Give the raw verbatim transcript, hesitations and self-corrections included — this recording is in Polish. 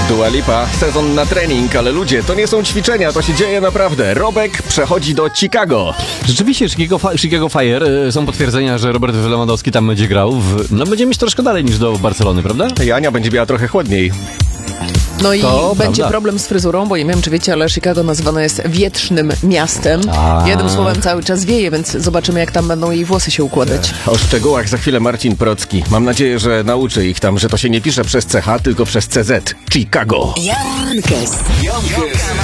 Dua Lipa, sezon na trening, ale ludzie, to nie są ćwiczenia, to się dzieje naprawdę. Robek przechodzi do Chicago. Rzeczywiście, Chicago, Fi- Chicago Fire, y, są potwierdzenia, że Robert Lewandowski tam będzie grał. W, no będzie mieć troszkę dalej niż do Barcelony, prawda? I Ania będzie miała trochę chłodniej. No i To będzie prawda. problem z fryzurą, bo nie wiem, czy wiecie, ale Chicago nazywane jest wietrznym miastem. A. Jednym słowem cały czas wieje, więc zobaczymy, jak tam będą jej włosy się układać. O szczegółach za chwilę Marcin Procki. Mam nadzieję, że nauczy ich tam, że to się nie pisze przez C H, tylko przez C Z. Chicago. Yonkers.